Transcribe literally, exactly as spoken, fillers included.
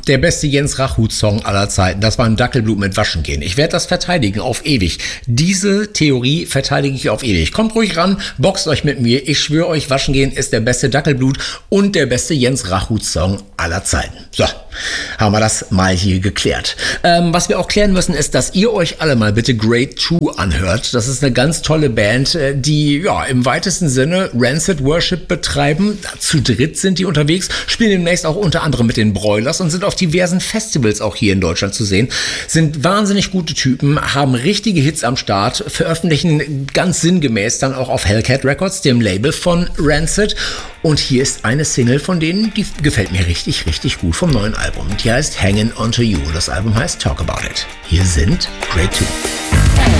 Der beste Jens Rachut-Song aller Zeiten, das war ein Dackelblut mit Waschen gehen. Ich werde das verteidigen auf ewig. Diese Theorie verteidige ich auf ewig. Kommt ruhig ran, boxt euch mit mir. Ich schwöre euch, Waschen gehen ist der beste Dackelblut und der beste Jens Rachut-Song aller Zeiten. So, haben wir das mal hier geklärt. Ähm, was wir auch klären müssen, ist, dass ihr euch alle mal bitte Grade zwei anhört. Das ist eine ganz tolle Band, die ja im weitesten Sinne Rancid Worship betreiben. Zu dritt sind die unterwegs, spielen demnächst auch unter anderem mit den Broilers und sind auf diversen Festivals auch hier in Deutschland zu sehen. Sind wahnsinnig gute Typen, haben richtige Hits am Start, veröffentlichen ganz sinngemäß dann auch auf Hellcat Records, dem Label von Rancid. Und hier ist eine Single von denen, die gefällt mir richtig, richtig gut vom neuen Album. Die heißt Hangin' Onto You. Das Album heißt Talk About It. Hier sind Grade zwei.